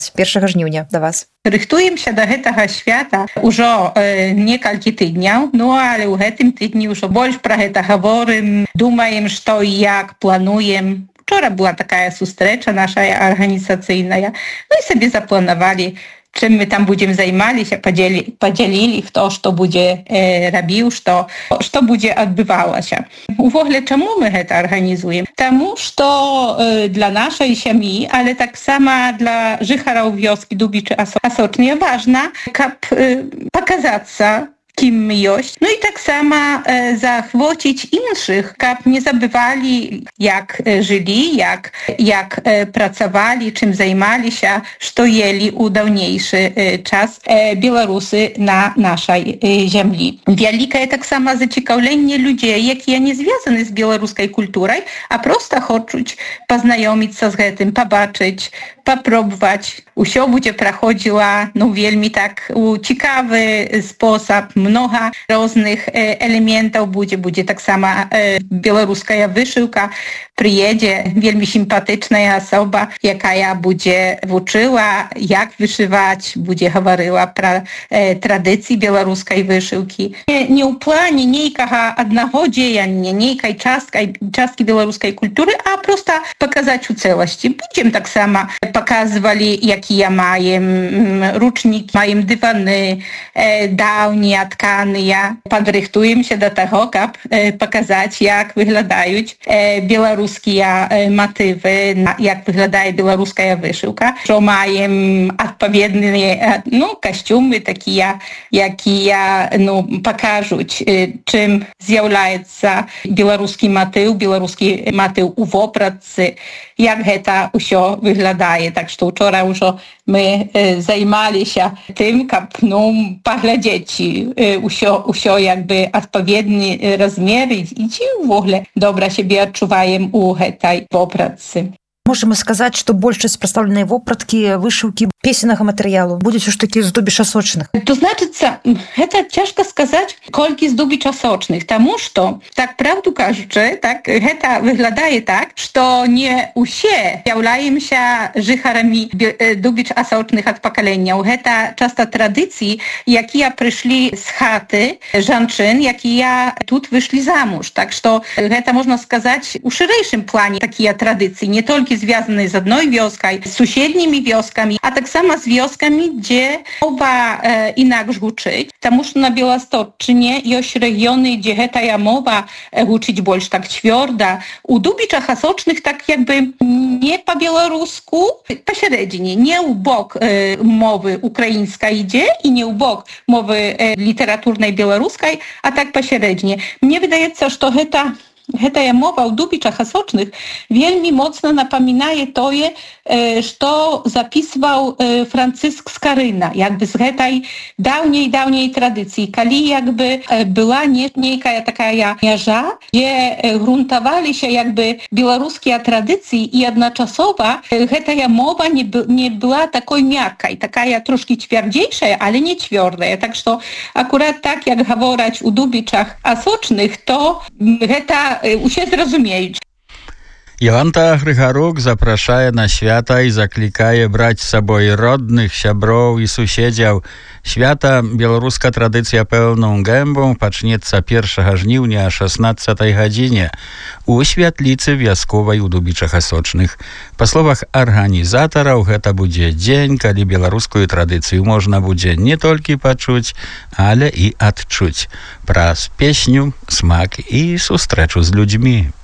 з 1 жніўня да вас? Рыхтуемся да гэтага свята ўжо некалькі тыдняў, але ў гэтым тыдні ўжо больш пра гэта гаворым, думаем, што і як, плануем. Вчора была такая сустрэча наша арганізацыйная, і сабе запланавалі, чым мы там будзем займаліся, падзялілі, хто што будзе рабіў, што будзе адбывалася. Увогуле, чаму мы гэта арганізуем? Таму, што для нашай сям'і, але таксама для жыхараў вёскі Дубічы-Асочныя важна, каб паказацца, кім мы ёсць. І таксама заахвоціць іншых, каб не забывалі, як жылі, як працавалі, чым займаліся, што елі ў даўнейшы час беларусы на нашай зямлі. Вялікае таксама зацікаўленне людзей, якія не звязаны з беларускай культурай, а проста хочуць пазнаёміцца з гэтым, пабачыць, папробаваць. Усё будзе праходзіла вельмі так у цікавы спосаб, многа розных элементаў будзе таксама беларуская вышыўка, прыедзе вельмі сімпатычная асоба, якая будзе вучыла, як вышываць, будзе гаварыла пра традыцыі беларускай вышыўкі. Не ў плане нейкага аднаго дзеяння, нейкай часткі беларускай культуры, а проста паказаць у цэласці. Будзем таксама паказвалі, якія маем ручнікі, маем дываны даўнія, тканыя. Падрыхтуемся да таго, каб паказаць, як выглядаюць беларускія матывы, як выглядае беларуская вышыўка. Што маем адпаведныя касцюмы такія, якія пакажуць, чым з'яўляецца беларускі матыў у вопратцы, як гэта ўсё выглядае. Так што вчора ўжо мы займаліся тым, каб паглядзець усё як бы адпаведны размеры і ці ўвогуле добра сябе адчуваем у гэтай вопратцы. Можем сказаць, што большасць прадстаўленай вопраткі, вышыўкі, песеннага матэрыялу будзе ўсё ж такі з дубіча-сочных. То значыцца, гэта цяжка сказаць, колькі з дубіча-сочных, таму што, так правду кажучы, так гэта выглядае так, што не ўсе з'яўляемся жыхарамі дубіч-асочных ад пакаленняў. Гэта часта традыцыі, якія прыйшлі з хаты жанчын, якія тут выйшлі замуж. Так што гэта можна сказаць у шырэйшым плане такія традыцыі, не толькі звязаныя з адной вёскай, з суседнімі вёскамі, а таксама з вёскамі, дзе мова інакш гучыць, таму што на Беласточчыне ёсць рэгіёны, дзе гэтая мова гучыць больш так цвёрда. У Дубічах-Асочных так як бы не па-беларуску, пасярэдзіне, не ў бок мовы украінскай ідзе і не ў бок мовы літаратурнай беларускай, а так пасярэдзіне. Мне выдаецца, што гэтая мова ў Дубічах-Асочных вельмі моцна напамінае тое, што запісваў Францыск Скарына, як бы з гэтай даўняй традыцыі, калі як бы была нейкая такая мяжа, дзе грунтаваліся як бы беларускія традыцыі і адначасова гэтая мова не была такой мяккай, такая трошкі цвярдзейшая, але не цвёрдая. Так што акурат так, як гавораць у Дубічах-Асочных, то гэта усе зразумеюць. Jolanta Grygaruk zapraszaje na świata i zaklikaje brać z sobą rodnych, siabrów i sąsiedzów. Świata białoruska tradycja pełną gębą pacznieca 1 żniwnia o 16 godzinie u świetlicy wioskowej u Dubiczach-Asocnych. Po słowach organizatorów, to będzie dzień, kiedy białoruską tradycję można będzie nie tylko poczuć, ale i odczuć. Pras pieśniu, smak i sustreczu z ludźmi.